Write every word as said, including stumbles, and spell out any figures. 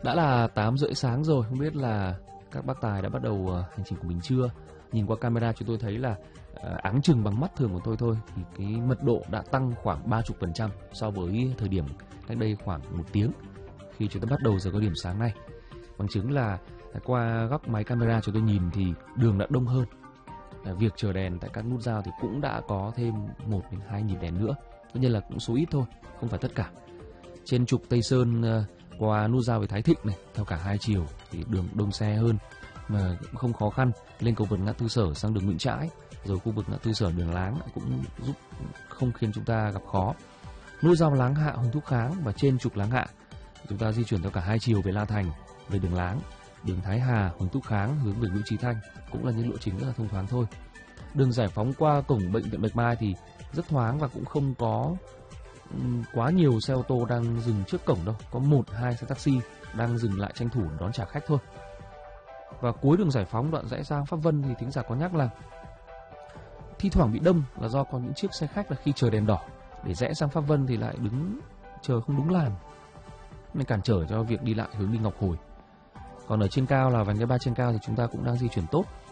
Đã là tám rưỡi sáng rồi, không biết là các bác tài đã bắt đầu hành trình của mình chưa? Nhìn qua camera chúng tôi thấy là uh, áng chừng bằng mắt thường của tôi thôi thì cái mật độ đã tăng khoảng ba mươi phần trăm so với thời điểm cách đây khoảng một tiếng khi chúng ta bắt đầu giờ cao điểm sáng nay. Bằng chứng là qua góc máy camera chúng tôi nhìn thì đường đã đông hơn. Việc chờ đèn tại các nút giao thì cũng đã có thêm một đến hai nghìn đèn nữa. Tất nhiên là cũng số ít thôi, không phải tất cả. Trên trục Tây Sơn qua nút giao về Thái Thịnh này, theo cả hai chiều thì đường đông xe hơn mà cũng không khó khăn. Lên cầu vượt ngã tư Sở sang đường Nguyễn Trãi, rồi khu vực ngã tư Sở đường Láng cũng giúp không khiến chúng ta gặp khó. Nút giao Láng Hạ Huỳnh Thúc Kháng và trên trục Láng Hạ chúng ta di chuyển theo cả hai chiều về La Thành, về đường Láng, đường Thái Hà Huỳnh Thúc Kháng hướng về Nguyễn Chí Thanh cũng là những lộ trình rất là thông thoáng thôi. Đường Giải Phóng qua cổng bệnh viện Bạch Mai thì rất thoáng và cũng không có quá nhiều xe ô tô đang dừng trước cổng đâu, có một hai xe taxi đang dừng lại tranh thủ đón trả khách thôi. Và cuối đường Giải Phóng đoạn rẽ sang Pháp Vân thì thính giả có nhắc là thi thoảng bị đông là do có những chiếc xe khách là khi chờ đèn đỏ để rẽ sang Pháp Vân thì lại đứng chờ không đúng làn nên cản trở cho việc đi lại hướng đi Ngọc Hồi. Còn ở trên cao là vành đai ba trên cao thì chúng ta cũng đang di chuyển tốt.